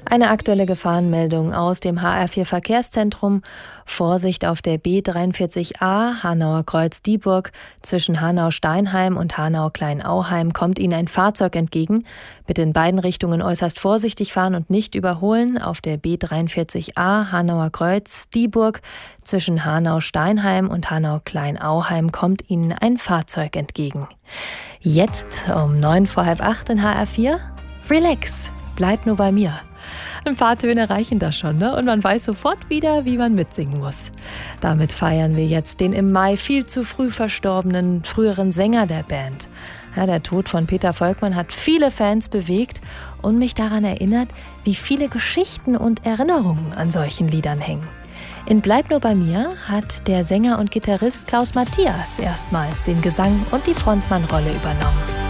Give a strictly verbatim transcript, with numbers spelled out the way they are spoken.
Eine aktuelle Gefahrenmeldung aus dem H R vier Verkehrszentrum. Vorsicht auf der B dreiundvierzig A, Hanauer Kreuz-Dieburg. Zwischen Hanau-Steinheim und Hanau-Kleinauheim kommt Ihnen ein Fahrzeug entgegen. Bitte in beiden Richtungen äußerst vorsichtig fahren und nicht überholen. Auf der B dreiundvierzig A, Hanauer Kreuz-Dieburg. Zwischen Hanau-Steinheim und Hanau-Kleinauheim kommt Ihnen ein Fahrzeug entgegen. Jetzt um neun vor halb acht in H R vier. Relax, bleib nur bei mir. Ein paar Töne reichen da schon, ne? Und man weiß sofort wieder, wie man mitsingen muss. Damit feiern wir jetzt den im Mai viel zu früh verstorbenen früheren Sänger der Band. Ja, der Tod von Peter Volkmann hat viele Fans bewegt und mich daran erinnert, wie viele Geschichten und Erinnerungen an solchen Liedern hängen. In Bleib nur bei mir hat der Sänger und Gitarrist Klaus Matthias erstmals den Gesang und die Frontmannrolle übernommen.